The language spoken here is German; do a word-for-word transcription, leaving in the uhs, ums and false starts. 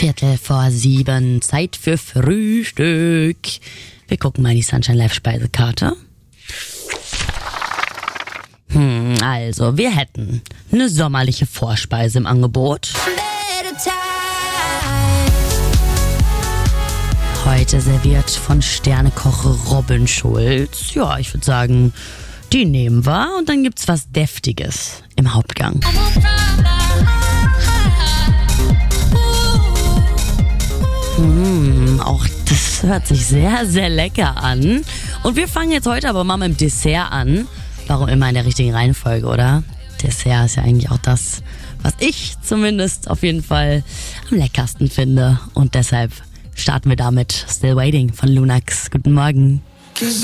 Viertel vor sieben, Zeit für Frühstück. Wir gucken mal in die Sunshine Live Speisekarte. Hm, also, wir hätten eine sommerliche Vorspeise im Angebot. Heute serviert von Sternekoch Robin Schulz. Ja, ich würde sagen, die nehmen wir. Und dann gibt's was Deftiges im Hauptgang. Mmh, auch das hört sich sehr, sehr lecker an. Und wir fangen jetzt heute aber mal mit dem Dessert an. Warum immer in der richtigen Reihenfolge, oder? Dessert ist ja eigentlich auch das, was ich zumindest auf jeden Fall am leckersten finde. Und deshalb starten wir damit Still Waiting von Lunax. Guten Morgen.